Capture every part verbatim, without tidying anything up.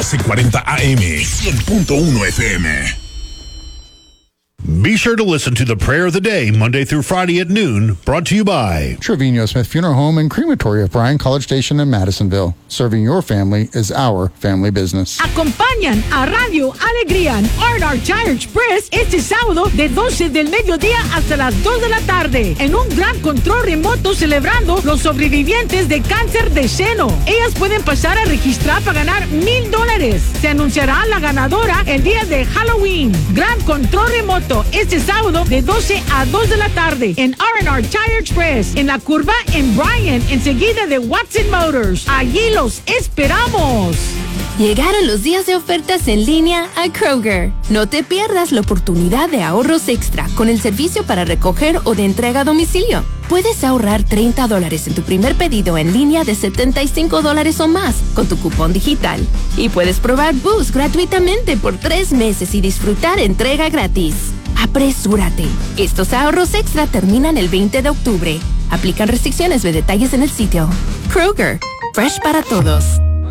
C cuarenta A M, cien punto uno F M. Be sure to listen to the Prayer of the Day, Monday through Friday at noon, brought to you by Trevino Smith Funeral Home and Crematory of Bryan College Station in Madisonville. Serving your family is our family business. Acompañan a Radio Alegría en R and R Tire Express este sábado de doce del mediodía hasta las dos de la tarde en un gran control remoto celebrando los sobrevivientes de cáncer de seno. Ellas pueden pasar a registrar para ganar mil dólares. Se anunciará la ganadora el día de Halloween. Gran control remoto este sábado de doce a dos de la tarde en R and R Tire Express, en la curva en Bryan, enseguida de Watson Motors. Allí los esperamos. Llegaron los días de ofertas en línea a Kroger. No te pierdas la oportunidad de ahorros extra con el servicio para recoger o de entrega a domicilio. Puedes ahorrar treinta dólares en tu primer pedido en línea de setenta y cinco dólares o más con tu cupón digital. Y puedes probar Boost gratuitamente por tres meses y disfrutar entrega gratis. Apresúrate. Estos ahorros extra terminan el veinte de octubre. Aplican restricciones, de detalles en el sitio. Kroger, fresh para todos.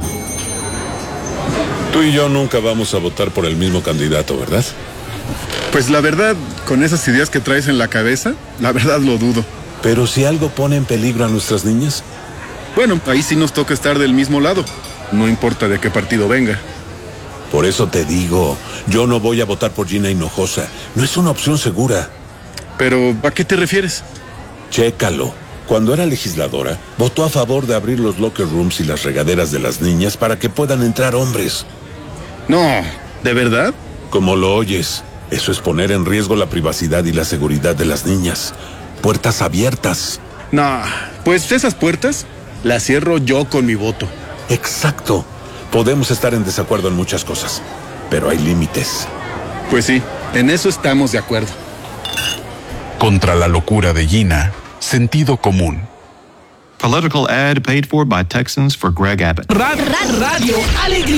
Tú y yo nunca vamos a votar por el mismo candidato, ¿verdad? Pues la verdad, con esas ideas que traes en la cabeza, la verdad lo dudo. Pero si algo pone en peligro a nuestras niñas. Bueno, ahí sí nos toca estar del mismo lado. No importa de qué partido venga. Por eso te digo, yo no voy a votar por Gina Hinojosa. No es una opción segura. Pero, ¿a qué te refieres? Chécalo. Cuando era legisladora, votó a favor de abrir los locker rooms y las regaderas de las niñas para que puedan entrar hombres. No, ¿de verdad? Como lo oyes, eso es poner en riesgo la privacidad y la seguridad de las niñas. Puertas abiertas. No, pues esas puertas las cierro yo con mi voto. Exacto. Podemos estar en desacuerdo en muchas cosas, pero hay límites. Pues sí, en eso estamos de acuerdo. Contra la locura de Gina, sentido común. Political ad paid for by Texans for Greg Abbott. Radio Alegría.